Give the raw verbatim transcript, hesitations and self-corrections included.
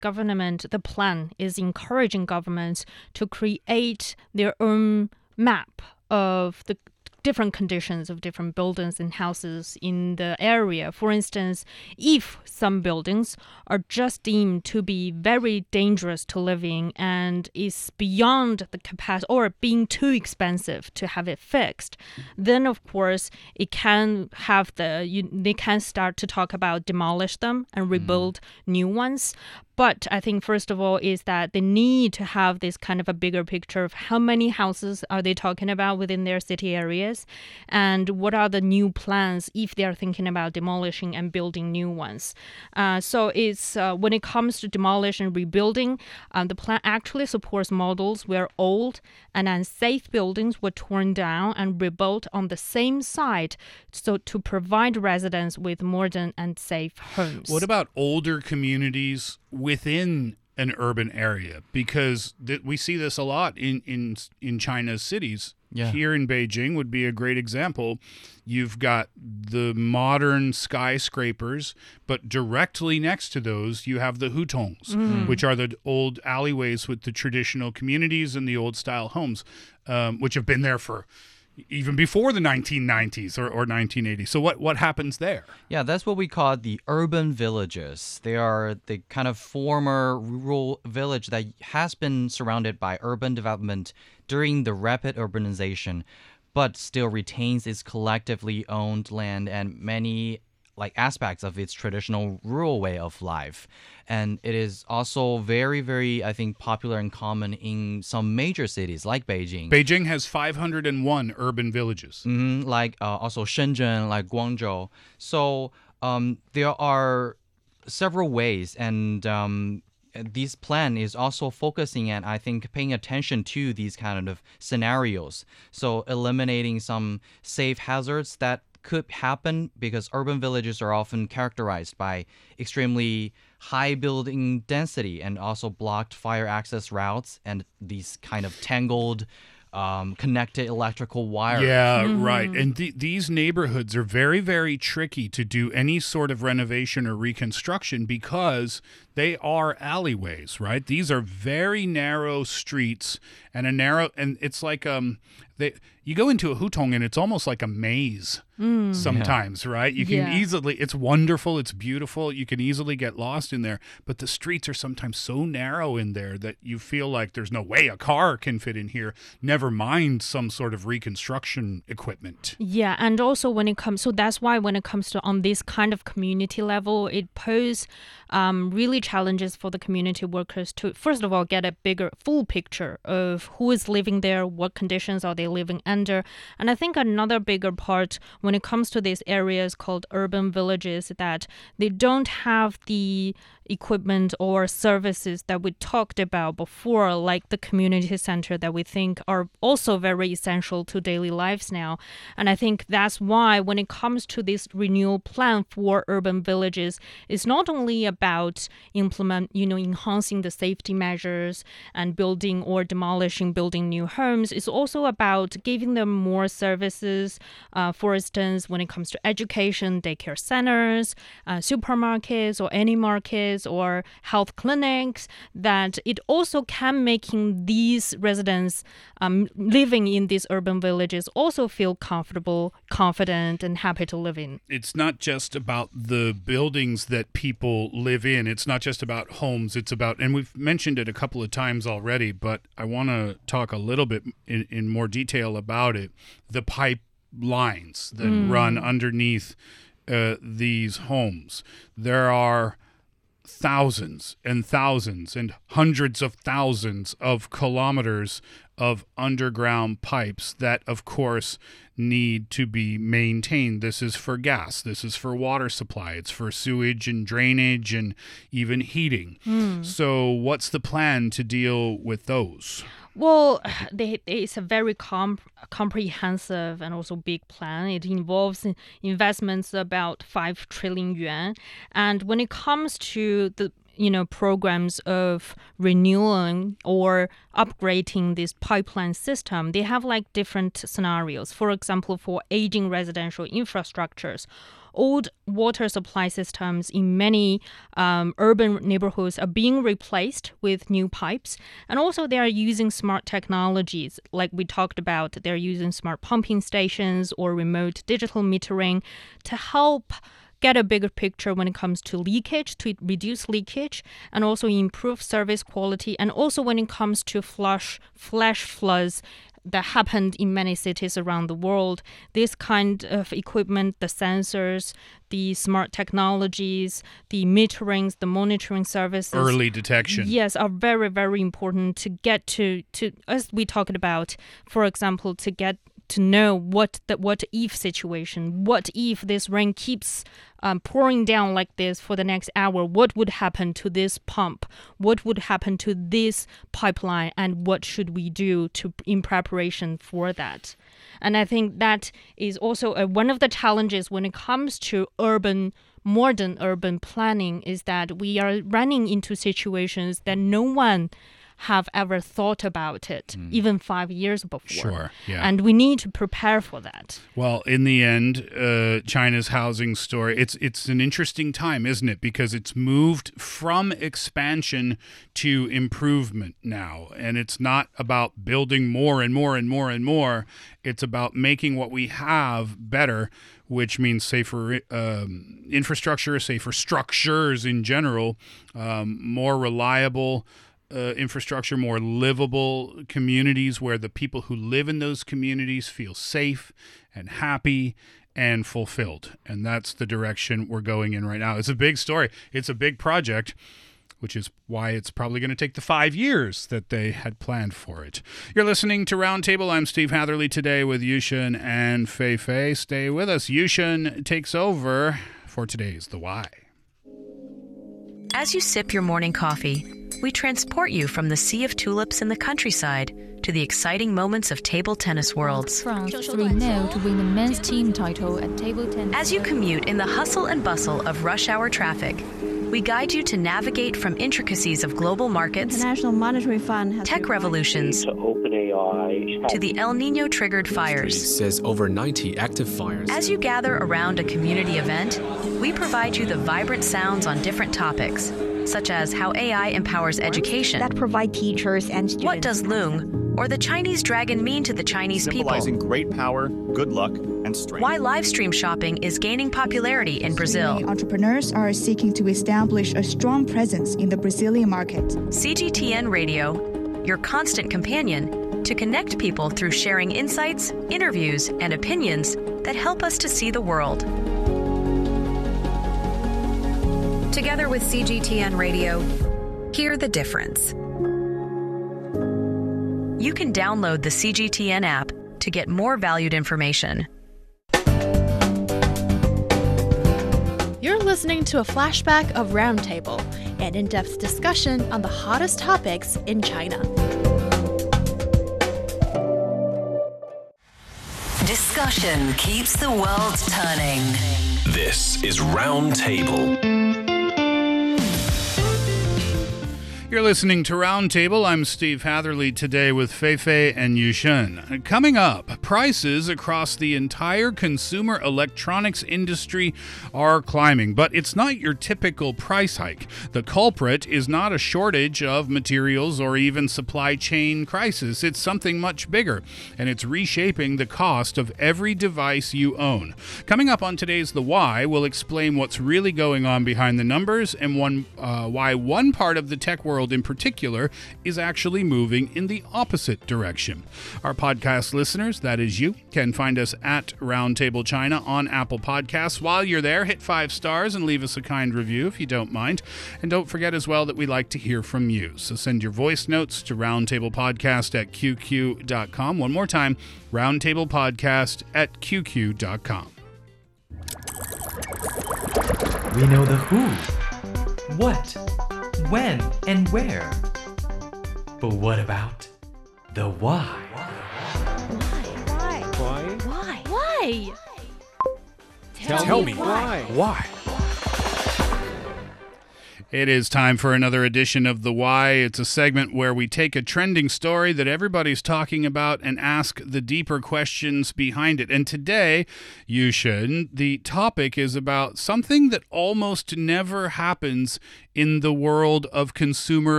government, the plan is encouraging governments to create their own map of the different conditions of different buildings and houses in the area. For instance, if some buildings are just deemed to be very dangerous to live in and is beyond the capacity or being too expensive to have it fixed, then of course it can have the, you, they can start to talk about demolish them and rebuild mm. new ones. But I think, first of all, is that they need to have this kind of a bigger picture of how many houses are they talking about within their city areas and what are the new plans if they're thinking about demolishing and building new ones. Uh, so it's uh, when it comes to demolish and rebuilding, um, the plan actually supports models where old and unsafe buildings were torn down and rebuilt on the same site so to provide residents with modern and safe homes. What about older communities within an urban area? Because th- we see this a lot in, in, in China's cities. Yeah. Here in Beijing would be a great example. You've got the modern skyscrapers, but directly next to those, you have the hutongs, mm. which are the old alleyways with the traditional communities and the old-style homes, um, which have been there for even before the nineteen nineties or, or nineteen eighties. So what, what happens there? Yeah, that's what we call the urban villages. They are the kind of former rural village that has been surrounded by urban development during the rapid urbanization, but still retains its collectively owned land and many like aspects of its traditional rural way of life. And it is also very, very, I think, popular and common in some major cities like Beijing. Beijing has five hundred one urban villages. Mm-hmm, like uh, also Shenzhen, like Guangzhou. So um, there are several ways, and um, this plan is also focusing and I think paying attention to these kind of scenarios. So eliminating some safe hazards that could happen because urban villages are often characterized by extremely high building density and also blocked fire access routes and these kind of tangled um, connected electrical wires. Yeah, mm-hmm. right. And th- these neighborhoods are very, very tricky to do any sort of renovation or reconstruction because they are alleyways, right? These are very narrow streets and a narrow, and it's like um, they you go into a hutong and it's almost like a maze mm. sometimes, yeah. right? You can yeah. easily, it's wonderful, it's beautiful, you can easily get lost in there, but the streets are sometimes so narrow in there that you feel like there's no way a car can fit in here, never mind some sort of reconstruction equipment. Yeah, and also when it comes, so that's why when it comes to on this kind of community level, it poses um, really challenges for the community workers to, first of all, get a bigger, full picture of who is living there, what conditions are they living under. And I think another bigger part when it comes to these areas called urban villages that they don't have the equipment or services that we talked about before, like the community center that we think are also very essential to daily lives now. And I think that's why when it comes to this renewal plan for urban villages, it's not only about implement, you know, enhancing the safety measures and building or demolishing, building new homes. It's also about giving them more services. Uh, for instance, when it comes to education, daycare centers, uh, supermarkets or any markets or health clinics, that it also can making these residents um, living in these urban villages also feel comfortable, confident, and happy to live in. It's not just about the buildings that people live in. It's not just about homes. It's about, and we've mentioned it a couple of times already, but I want to talk a little bit in, in more detail about it. The pipelines that mm. run underneath uh, these homes. There are thousands and thousands and hundreds of thousands of kilometers of underground pipes that, of course, need to be maintained. This is for gas. This is for water supply. It's for sewage and drainage and even heating. Mm. So what's the plan to deal with those? Well, they, it's a very comp- comprehensive and also big plan. It involves investments about five trillion yuan. And when it comes to the you know, programs of renewing or upgrading this pipeline system, they have like different scenarios. For example, for aging residential infrastructures old water supply systems in many um, urban neighborhoods are being replaced with new pipes. And also they are using smart technologies. Like we talked about, they're using smart pumping stations or remote digital metering to help get a bigger picture when it comes to leakage, to reduce leakage, and also improve service quality. And also when it comes to flash, flash floods that happened in many cities around the world, this kind of equipment, the sensors, the smart technologies, the meterings, the monitoring services, early detection, yes, are very, very important to get to, to as we talked about, for example, to get to know what the what if situation, what if this rain keeps um, pouring down like this for the next hour, what would happen to this pump, what would happen to this pipeline, and what should we do to in preparation for that. And I think that is also a, one of the challenges when it comes to urban modern urban planning, is that we are running into situations that no one have ever thought about it, mm. even five years before. Sure, yeah. And we need to prepare for that. Well, in the end, uh, China's housing story, it's it's an interesting time, isn't it? Because it's moved from expansion to improvement now. And it's not about building more and more and more and more. It's about making what we have better, which means safer um, infrastructure, safer structures in general, um, more reliable Uh, infrastructure, more livable communities where the people who live in those communities feel safe and happy and fulfilled. And that's the direction we're going in right now. It's a big story. It's a big project, which is why it's probably going to take the five years that they had planned for it. You're listening to Roundtable. I'm Steve Hatherley today with Yushun and Fei Fei. Stay with us. Yushun takes over for today's The Why. As you sip your morning coffee, we transport you from the sea of tulips in the countryside to the exciting moments of table tennis worlds. France three nil to win the men's team title at table tennis. As you commute in the hustle and bustle of rush hour traffic, we guide you to navigate from intricacies of global markets, International Monetary Fund has tech revolutions, to OpenAI, to the El Nino triggered fires. Says over ninety active fires. As you gather around a community event, we provide you the vibrant sounds on different topics, such as how A I empowers education, that provide teachers and students. What does Loong or the Chinese dragon mean to the Chinese symbolizing people? Great power, good luck, and strength. Why live stream shopping is gaining popularity in Brazil. Many entrepreneurs are seeking to establish a strong presence in the Brazilian market. C G T N Radio, your constant companion to connect people through sharing insights, interviews, and opinions that help us to see the world. Together with C G T N Radio, hear the difference. You can download the C G T N app to get more valued information. You're listening to a flashback of Roundtable, an in-depth discussion on the hottest topics in China. Discussion keeps the world turning. This is Roundtable. You're listening to Roundtable. I'm Steve Hatherley today with Fei Fei and Yushun. Coming up, prices across the entire consumer electronics industry are climbing, but it's not your typical price hike. The culprit is not a shortage of materials or even supply chain crisis. It's something much bigger, and it's reshaping the cost of every device you own. Coming up on today's The Why, we'll explain what's really going on behind the numbers and one uh, why one part of the tech world in particular is actually moving in the opposite direction. Our podcast listeners, that is you, can find us at Roundtable China on Apple Podcasts. While you're there, hit five stars and leave us a kind review if you don't mind. And don't forget as well that we like to hear from you. So send your voice notes to roundtablepodcast at q q dot com. One more time, roundtablepodcast at q q dot com. We know the who, what, when, and where. But what about the why? Why? Why? Why? Why? Tell, Tell me me why. Why? It is time for another edition of The Why. It's a segment where we take a trending story that everybody's talking about and ask the deeper questions behind it. And today, Yushin, the topic is about something that almost never happens in the world of consumer